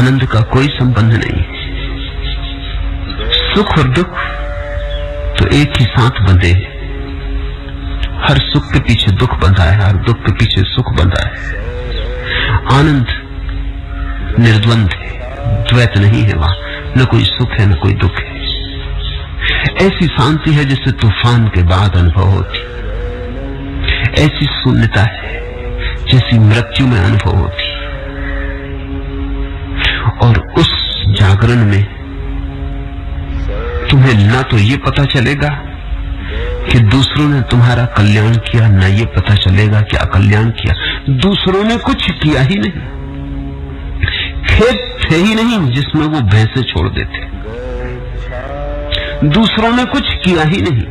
आनंद का कोई संबंध नहीं। सुख और दुख तो एक ही साथ बंधे हैं। हर सुख के पीछे दुख बंधा है, हर दुख के पीछे सुख बंधा है। आनंद निर्द्वंद है, द्वैत नहीं है। वहां न कोई सुख है न कोई दुख है। ऐसी शांति है जैसे तूफान के बाद अनुभव होती। ऐसी शून्यता है जैसी मृत्यु में अनुभव होती। और उस जागरण में तुम्हें ना तो ये पता चलेगा कि दूसरों ने तुम्हारा कल्याण किया, ना ये पता चलेगा कि अकल्याण किया। दूसरों ने कुछ किया ही नहीं। खेत थे ही नहीं जिसमें वो भैंसे छोड़ देते। दूसरों ने कुछ किया ही नहीं।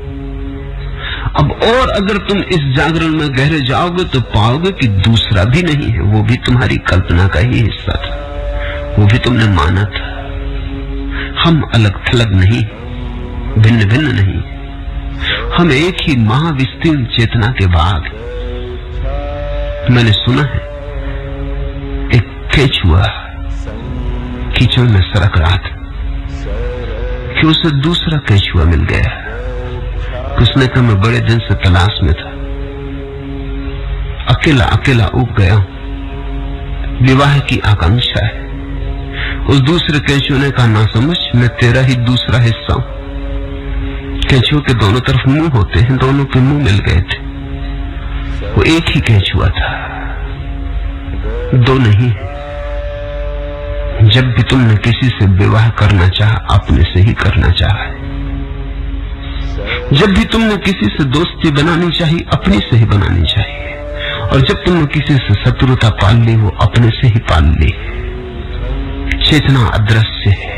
अब और अगर तुम इस जागरण में गहरे जाओगे तो पाओगे कि दूसरा भी नहीं है, वो भी तुम्हारी कल्पना का ही हिस्सा था, वो भी तुमने माना था। हम अलग थलग नहीं, भिन्न भिन्न नहीं, हम एक ही महाविस्तीर्ण चेतना के भाग। मैंने सुना है एक केचुआ कीचड़ में सरक रहा था कि उसे दूसरा केचुआ मिल गया। उसने कहा मैं बड़े दिन से तलाश में था, अकेला अकेला उब गया, विवाह की आकांक्षा है। उस दूसरे केचुए ने कहा ना समझ, मैं तेरा ही दूसरा हिस्सा हूं। केचुए के दोनों तरफ मुंह होते हैं, दोनों के मुंह मिल गए थे। वो एक ही केचुआ था, दो नहीं। जब भी तुमने किसी से विवाह करना चाहा, अपने से ही करना चाहा है। जब भी तुमने किसी से दोस्ती बनानी चाहिए, अपने से ही बनानी चाहिए। और जब तुमने किसी से शत्रुता पाल ली, वो अपने से ही पाल ली। चेतना अदृश्य है,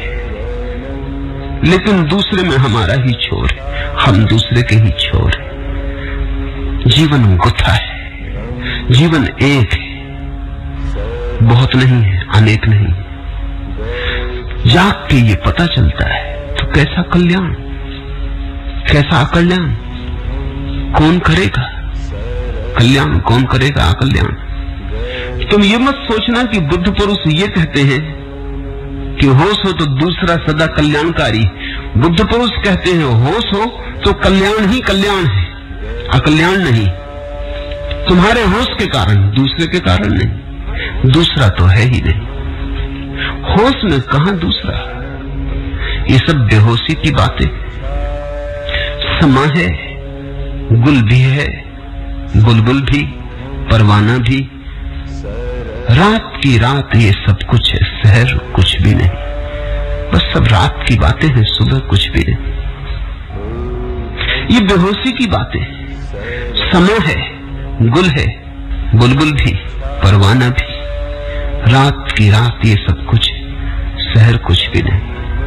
लेकिन दूसरे में हमारा ही छोर है, हम दूसरे के ही छोर है। जीवन गुथा है, जीवन एक है, बहुत नहीं है, अनेक नहीं। जाग के ये पता चलता है तो कैसा कल्याण, कैसा अकल्याण। कौन करेगा कल्याण, कौन करेगा अकल्याण। तुम ये मत सोचना कि बुद्ध पुरुष ये कहते हैं कि होश हो तो दूसरा सदा कल्याणकारी। बुद्ध पुरुष कहते हैं होश हो तो कल्याण ही कल्याण है, अकल्याण नहीं। तुम्हारे होश के कारण, दूसरे के कारण नहीं। दूसरा तो है ही नहीं। होश में कहां दूसरा। ये सब बेहोशी की बातें। समा है, गुल भी है, बुलबुल भी, परवाना भी। रात की रात ये सब कुछ है, शहर कुछ भी नहीं। बस सब रात की बातें हैं, सुबह कुछ भी नहीं। ये बेहोशी की बातें। समा है, गुल है, बुलबुल भी, परवाना भी। रात की रात ये सब कुछ, शहर कुछ भी नहीं।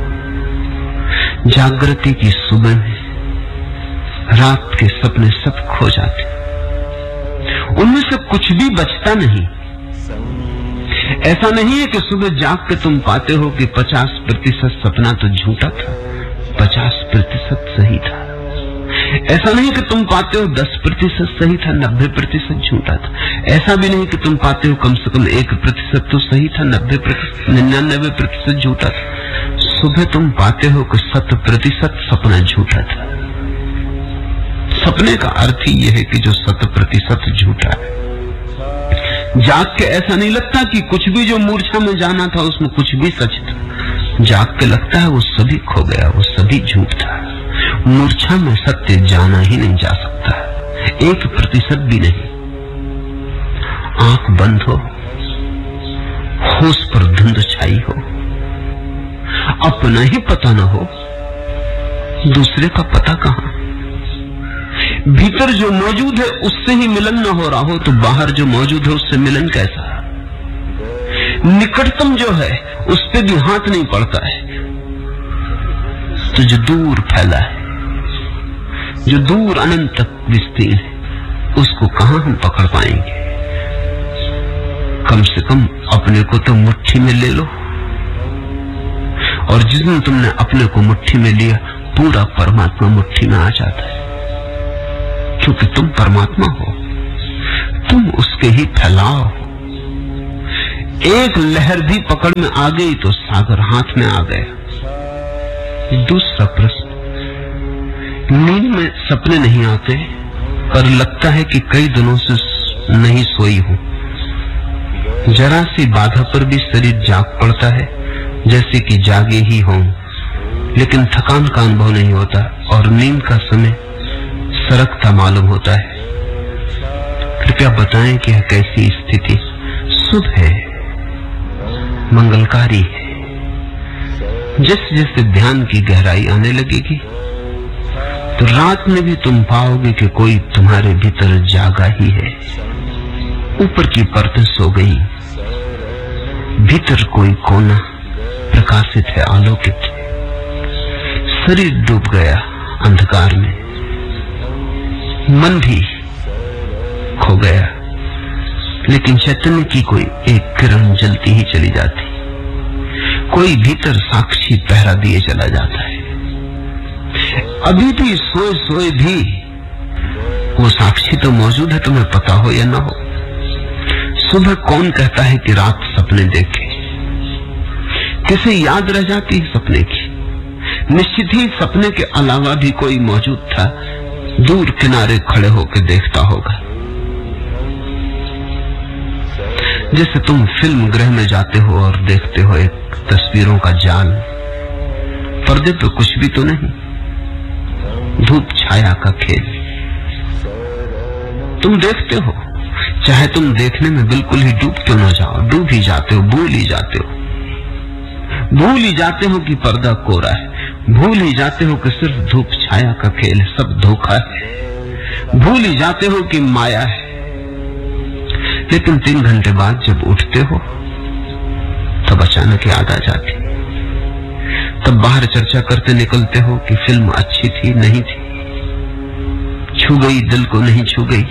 जागृति की सुबह में रात के सपने सब खो जाते, उनमें से कुछ भी बचता नहीं। ऐसा नहीं है कि सुबह जाग के तुम पाते हो कि 50% सपना तो झूठा था, 50% सही था। ऐसा नहीं कि तुम पाते हो 10% सही था, 90% झूठा था। ऐसा भी नहीं कि तुम पाते हो कम से कम 1% तो सही था, 99% झूठा था। सुबह तुम पाते हो कि 100% सपना झूठा था। सपने का अर्थ ही यह है कि जो 100% झूठा है। जाग के ऐसा नहीं लगता कि कुछ भी जो मूर्छा में जाना था उसमें कुछ भी सच था। जाग के लगता है वो सभी खो गया, वो सभी झूठ था। मूर्छा में सत्य जाना ही नहीं जा सकता, 1% भी नहीं। आंख बंद हो, होश पर धुंध छाई हो, अपना ही पता न हो, दूसरे का पता कहां। भीतर जो मौजूद है उससे ही मिलन न हो रहा हो तो बाहर जो मौजूद है उससे मिलन कैसा। निकटतम जो है उस पे भी हाथ नहीं पड़ता है, तो जो दूर फैला है, जो दूर अनंत तक विस्तीर्ण है, उसको कहां हम पकड़ पाएंगे। कम से कम अपने को तो मुट्ठी में ले लो, और जिस दिन तुमने अपने को मुट्ठी में लिया, पूरा परमात्मा मुट्ठी में आ जाता है। क्योंकि तुम परमात्मा हो, तुम उसके ही फैलाव हो। एक लहर भी पकड़ में आ गई तो सागर हाथ में आ गया। दूसरा प्रश्न, नींद में सपने नहीं आते पर लगता है कि कई दिनों से नहीं सोई हूं। जरा सी बाधा पर भी शरीर जाग पड़ता है जैसे कि जागे ही हों, लेकिन थकान का अनुभव नहीं होता और नींद का समय सरकता मालूम होता है। कृपया बताएं कि यह कैसी स्थिति शुभ है, मंगलकारी है। जैसे जैसे ध्यान की गहराई आने लगेगी तो रात में भी तुम पाओगे कि कोई तुम्हारे भीतर जागा ही है। ऊपर की परतें सो गई, भीतर कोई कोना प्रकाशित है, आलोकित। शरीर डूब गया अंधकार में, मन भी खो गया, लेकिन चैतन्य की कोई एक किरण जलती ही चली जाती। कोई भीतर साक्षी पहरा दिए चला जाता है। अभी भी सोए सोए भी वो साक्षी तो मौजूद है, तुम्हें पता हो या ना हो। सुबह कौन कहता है कि रात सपने देखे? किसे याद रह जाती है सपने की? निश्चित ही सपने के अलावा भी कोई मौजूद था, दूर किनारे खड़े होकर देखता होगा। जैसे तुम फिल्म गृह में जाते हो और देखते हो एक तस्वीरों का जाल, पर्दे पे कुछ भी तो नहीं, धूप छाया का खेल। तुम देखते हो, चाहे तुम देखने में बिल्कुल ही डूब क्यों न जाओ, डूब ही जाते हो, भूल ही जाते हो। भूल ही जाते हो कि पर्दा कोरा है, भूल ही जाते हो कि सिर्फ धूप छाया का खेल है, सब धोखा है। भूल ही जाते हो कि माया है। लेकिन 3 घंटे बाद जब उठते हो तब अचानक याद आ जाती। तब बाहर चर्चा करते निकलते हो कि फिल्म अच्छी थी नहीं थी, छू गई दिल को नहीं छू गई।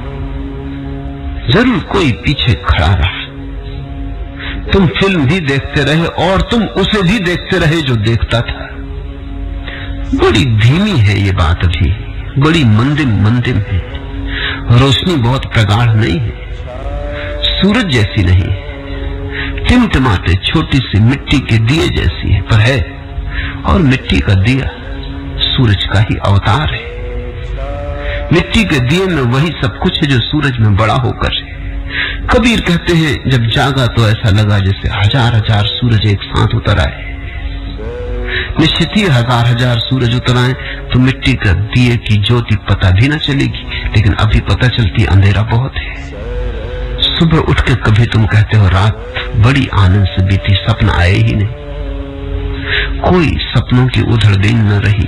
जरूर कोई पीछे खड़ा रहा। तुम फिल्म भी देखते रहे और तुम उसे भी देखते रहे जो देखता था। बड़ी धीमी है ये बात, अभी बड़ी मंदिम है। रोशनी बहुत प्रगाढ़ नहीं है, सूरज जैसी नहीं, टिमटिमाते छोटी सी मिट्टी के दिए जैसी है, पर है। और मिट्टी का दिया सूरज का ही अवतार है। मिट्टी के दिए में वही सब कुछ है जो सूरज में बड़ा होकर है। कबीर कहते हैं, जब जागा तो ऐसा लगा जैसे हजार हजार सूरज एक साथ उतर आए। निश्चित ही हजार हजार सूरज उतर आए तो मिट्टी का दिए की ज्योति पता भी न चलेगी, लेकिन अभी पता चलती अंधेरा बहुत है। सुबह उठ के कभी तुम कहते हो रात बड़ी आनंद से बीती, सपन आए ही नहीं। कोई सपनों की उधड़बीन न रही,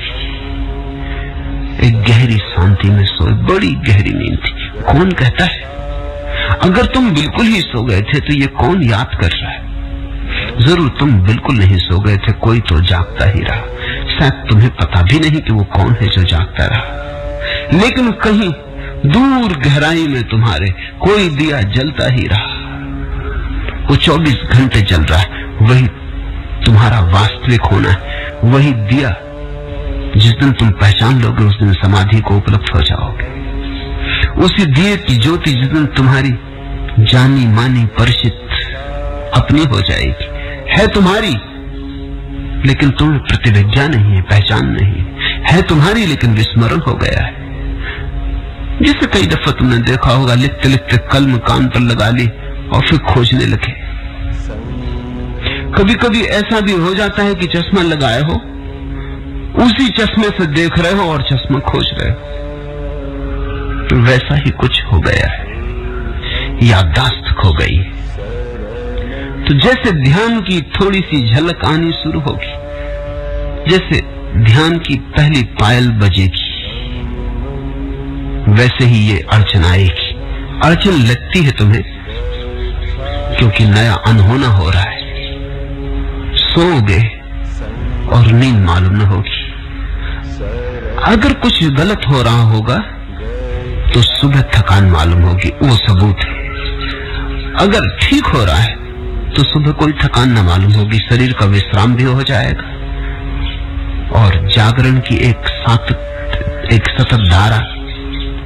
एक गहरी शांति में सोए, बड़ी गहरी नींद थी। कौन कहता है? अगर तुम बिल्कुल ही सो गए थे तो ये कौन याद कर रहा है? जरूर तुम बिल्कुल नहीं सो गए थे, कोई तो जागता ही रहा। शायद तुम्हें पता भी नहीं कि वो कौन है जो जागता रहा, लेकिन कहीं दूर गहराई में तुम्हारे कोई दिया जलता ही रहा। वो 24 घंटे जल रहा है, वही तुम्हारा वास्तविक होना है। वही दिया जिस दिन तुम पहचान लोगे उस दिन समाधि को उपलब्ध हो जाओगे। उसी दिए की ज्योति जिस दिन तुम्हारी जानी मानी परिचित अपनी हो जाएगी, है तुम्हारी लेकिन तुम्हें प्रतिविज्ञा नहीं है, पहचान नहीं है तुम्हारी लेकिन विस्मरण हो गया है। जिसे कई दफा तुमने देखा होगा, लिखते लिखते कलम कान पर लगा ली और फिर खोजने लगे। कभी कभी ऐसा भी हो जाता है कि चश्मा लगाए हो, उसी चश्मे से देख रहे हो और चश्मा खोज रहे हो। तो वैसा ही कुछ हो गया है, याददाश्त खो गई। तो जैसे ध्यान की थोड़ी सी झलक आनी शुरू होगी, जैसे ध्यान की पहली पायल बजेगी, वैसे ही ये अड़चन आएगी। अड़चन लगती है तुम्हें क्योंकि नया अनहोना हो रहा है। सोओगे और नींद मालूम न होगी। अगर कुछ गलत हो रहा होगा तो सुबह थकान मालूम होगी, वो सबूत है। अगर ठीक हो रहा है तो सुबह कोई थकान न मालूम होगी, शरीर का विश्राम भी हो जाएगा और जागरण की एक सतत धारा,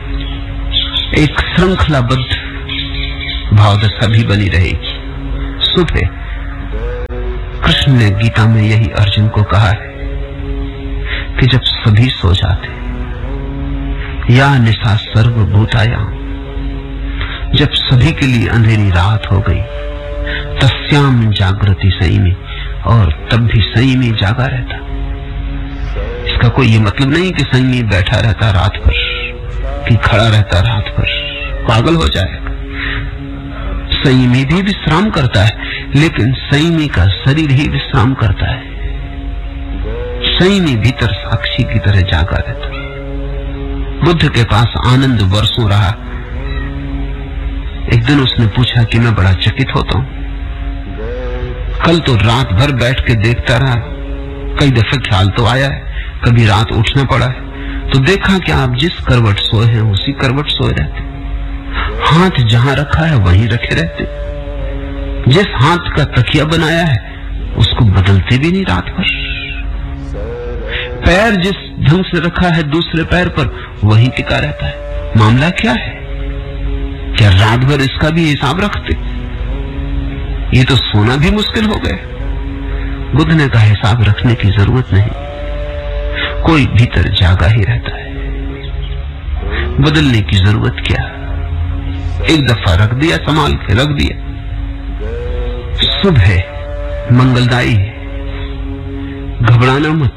एक श्रृंखलाबद्ध भावदशा भी बनी रहेगी। सुबह। कृष्ण ने गीता में यही अर्जुन को कहा है कि जब सभी सो जाते, या निशा सर्वभूतायाम, जब सभी के लिए अंधेरी रात हो गई, तस्याम जागृति संयमी, और तब भी संयमी जागा रहता। इसका कोई ये मतलब नहीं कि संयमी बैठा रहता रात भर, कि खड़ा रहता रात भर, पागल हो जाएगा। संयमी भी विश्राम करता है, लेकिन संयमी का शरीर ही विश्राम करता है। संयमी भीतर साक्षी की तरह जागा रहता। बुद्ध के पास आनंद वर्षों रहा। एक दिन उसने पूछा कि मैं बड़ा चकित होता हूं, कल तो रात भर बैठ के देखता रहा, कई दफे ख्याल तो आया है, कभी रात उठना पड़ा है, तो देखा कि आप जिस करवट सोए हैं उसी करवट सोए रहते, हाथ जहां रखा है वहीं रखे रहते, जिस हाथ का तकिया बनाया है उसको बदलते भी नहीं रात भर, पैर जिस ढंग से रखा है दूसरे पैर पर वहीं टिका रहता है। मामला क्या है? क्या रात भर इसका भी हिसाब रखते? ये तो सोना भी मुश्किल हो गए। बुद्ध ने कहा हिसाब रखने की जरूरत नहीं, कोई भीतर जागा ही रहता है, बदलने की जरूरत क्या? एक दफा रख दिया, संभाल के रख दिया। सुबह मंगलदायी है, घबराना मत।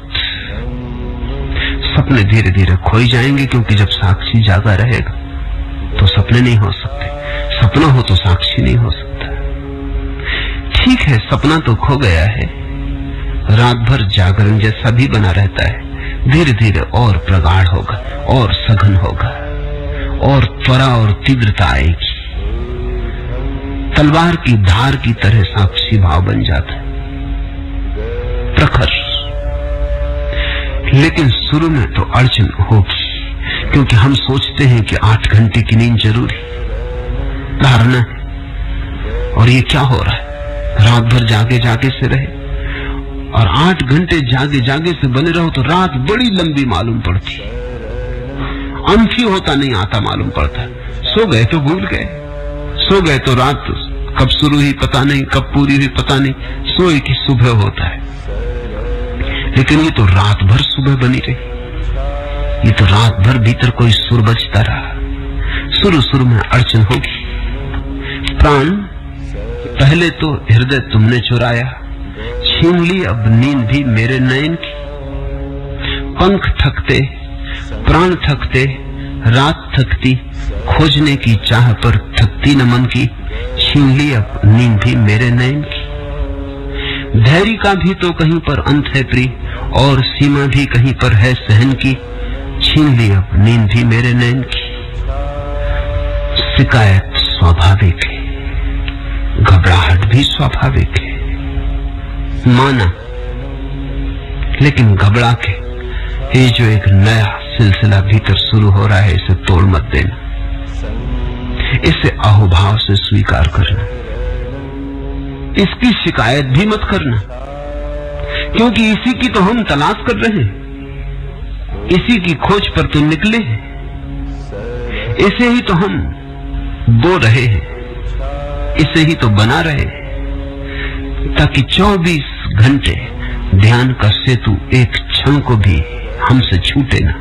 सपने धीरे धीरे खोई जाएंगे, क्योंकि जब साक्षी जागा रहेगा तो सपने नहीं हो सकते, सपना हो तो साक्षी नहीं हो सकता। ठीक है, सपना तो खो गया है, रात भर जागरण जैसा भी बना रहता है, धीरे धीरे और प्रगाढ़ होगा, और सघन होगा, और त्वरा और तीव्रता आएगी, तलवार की धार की तरह साक्षी भाव बन जाता है, प्रखर। लेकिन शुरू में तो अड़चन होगी, क्योंकि हम सोचते हैं कि 8 घंटे की नींद जरूरी धारणा है, और ये क्या हो रहा है? रात भर जागे जागे से रहे, और 8 घंटे जागे जागे से बने रहो तो रात बड़ी लंबी मालूम पड़ती, अंत ही होता नहीं आता मालूम पड़ता। सो गए तो भूल गए, सो गए तो रात कब शुरू हुई पता नहीं, कब पूरी हुई पता नहीं, सोए की सुबह होता है। लेकिन ये तो रात भर सुबह बनी रही, ये तो रात भर भीतर कोई सुर बजता रहा। शुरू शुरू में अड़चन होगी। प्राण पहले तो हृदय तुमने चुराया, छीन ली अब नींद भी मेरे नयन की। पंख थकते, प्राण थकते, रात थकती, खोजने की चाह पर थकती न मन की, छीन ली अब नींद भी मेरे नयन की। धैर्य का भी तो कहीं पर अंत है प्रिय, और सीमा भी कहीं पर है सहन की, छीन ली अब नींद भी मेरे नयन की। शिकायत स्वाभाविक है, घबराहट भी स्वाभाविक है, माना, लेकिन घबरा के ये जो एक नया सिलसिला भीतर शुरू हो रहा है इसे तोड़ मत देना, इसे अहोभाव से स्वीकार करना, इसकी शिकायत भी मत करना, क्योंकि इसी की तो हम तलाश कर रहे हैं, इसी की खोज पर तो निकले हैं, इसे ही तो हम बो रहे हैं, इसे ही तो बना रहे हैं, ताकि 24 घंटे ध्यान का सेतु एक क्षण को भी हमसे छूटे ना,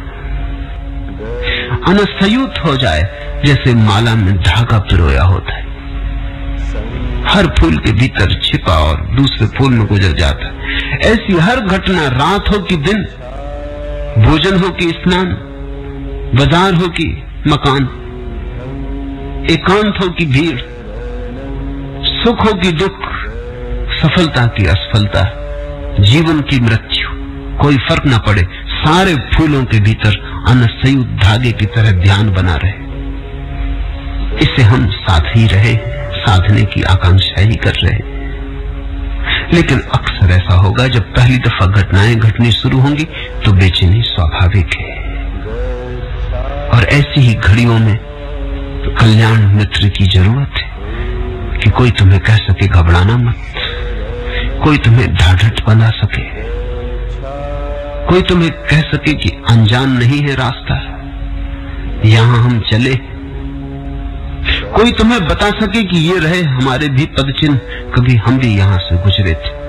अनसयुत हो जाए जैसे माला में धागा पिरोया होता है, हर फूल के भीतर छिपा और दूसरे फूल में गुजर जाता है। ऐसी हर घटना, रात हो कि दिन, भोजन हो कि स्नान, बाजार हो कि मकान, एकांत हो कि भीड़, सुख हो कि दुख, सफलता की असफलता, जीवन की मृत्यु, कोई फर्क ना पड़े, सारे फूलों के भीतर अनसयुत धागे की तरह ध्यान बना रहे। इसे हम साथ ही रहे, साधने की आकांक्षा ही कर रहे हैं। लेकिन अक्सर ऐसा होगा, जब पहली दफा घटनाएं घटनी शुरू होंगी तो बेचैनी स्वाभाविक है, और ऐसी ही घड़ियों में तो कल्याण मित्र की जरूरत है कि कोई तुम्हें कह सके घबराना मत, कोई तुम्हें ढाढ़ट बना सके, कोई तुम्हें कह सके कि अनजान नहीं है रास्ता, यहां हम चले, कोई तुम्हें बता सके कि ये रहे हमारे भी पदचिन्ह, कभी हम भी यहां से गुजरे थे।